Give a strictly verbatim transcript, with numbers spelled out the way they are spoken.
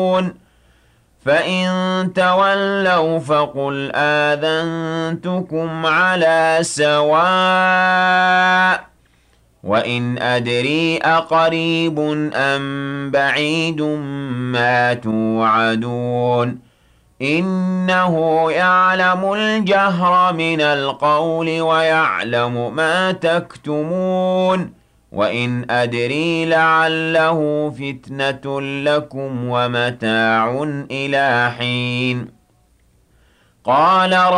يعلمون فإن تولوا فقل آذنتكم على سواء وإن أدري أقريب أم بعيد ما توعدون إنه يعلم الجهر من القول ويعلم ما تكتمون وإن أدري لعله فتنة لكم ومتاع إلى حين قال